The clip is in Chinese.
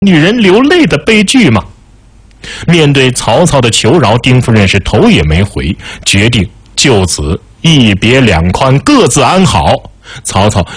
女人流泪的悲剧吗？面对曹操的求饶，丁夫人是头也没回，决定就此一别两宽，各自安好。曹操